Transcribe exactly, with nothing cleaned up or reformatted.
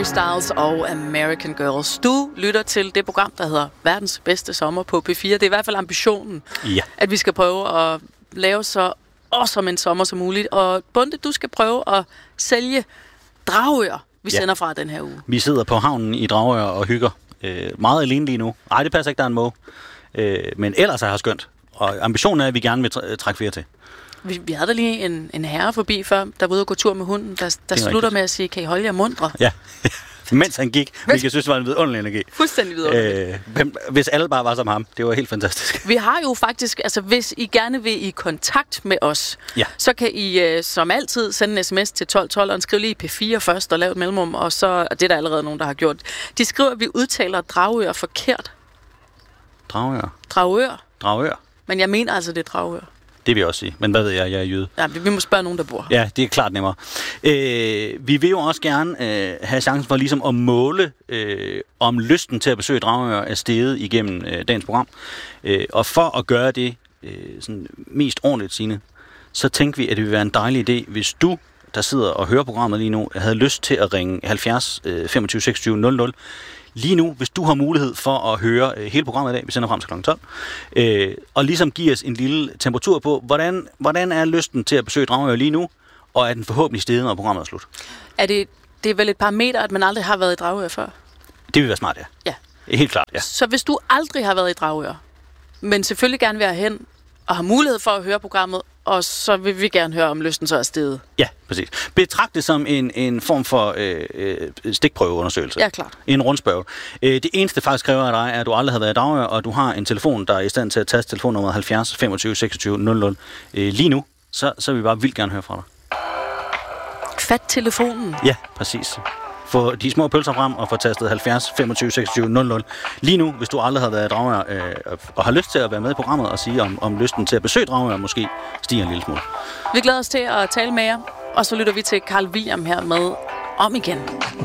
Styles og American Girls. Du lytter til det program, der hedder Verdens Bedste Sommer på P fire. Det er i hvert fald ambitionen, ja. at vi skal prøve at lave så awesome en sommer som muligt. Og Bunde, du skal prøve at sælge Dragør, vi ja. sender fra den her uge. Vi sidder på havnen i Dragør og hygger. Øh, meget alene lige nu. Nej, det passer ikke, der er en måge. Øh, men ellers er det skønt. Og ambitionen er, at vi gerne vil tr- trække flere til. Vi, vi havde da lige en, en herre forbi før, der var ude og gå tur med hunden, der, der slutter rigtigt med at sige, kan I holde jer mundre? Ja, mens han gik, hvilket jeg synes var en vidunderlig energi. Fuldstændig vidunderlig. Øh, hvis alle bare var som ham, det var helt fantastisk. Vi har jo faktisk, altså hvis I gerne vil i kontakt med os, ja. så kan I øh, som altid sende en sms til tolv tolv og skrive lige P fire først og lave et mellemrum, og så, og det er der allerede nogen, der har gjort. De skriver, at vi udtaler Dragør forkert. Dragør? Dragør. Dragør. Men jeg mener altså, det er Dragør. Det vil jeg også sige. Men hvad ved jeg? Jeg er jøde. Ja, vi må spørge nogen, der bor. Ja, det er klart nemmere. Øh, vi vil jo også gerne øh, have chancen for ligesom at måle, øh, om lysten til at besøge Dragør er steget igennem øh, dagens program. Øh, og for at gøre det øh, sådan mest ordentligt, Signe, så tænkte vi, at det ville være en dejlig idé, hvis du, der sidder og hører programmet lige nu, havde lyst til at ringe halvfjerds femogtyve seksogtyve nul nul. Lige nu, hvis du har mulighed for at høre øh, hele programmet i dag, vi sender frem til klokken tolv, øh, og ligesom give os en lille temperatur på, hvordan, hvordan er lysten til at besøge Dragør lige nu, og er den forhåbentlig steget, når programmet er slut? Er det, det er vel et parameter, at man aldrig har været i Dragør før? Det vil være smart, ja. Ja. Helt klart, ja. Så hvis du aldrig har været i Dragør, men selvfølgelig gerne vil hen og har mulighed for at høre programmet, og så vil vi gerne høre, om lysten så er steget. Ja, præcis. Betragt det som en, en form for øh, øh, stikprøveundersøgelse. Ja, klart. En rundspørge. Øh, det eneste faktisk kræver af dig, er, at du aldrig har været i Dragør, og du har en telefon, der er i stand til at taste telefonnummer halvfjerds femogtyve seksogtyve nul nul. Øh, lige nu, så, så vil vi bare vildt gerne høre fra dig. Fat telefonen. Ja, præcis. Få de små pølser frem og få tastet halvfjerds femogtyve seksogtyve nul nul. Lige nu, hvis du aldrig har været i Dragør øh, og har lyst til at være med i programmet og sige, om, om lysten til at besøge Dragør måske stiger en lille smule. Vi glæder os til at tale med jer, og så lytter vi til Carl William her med Om igen.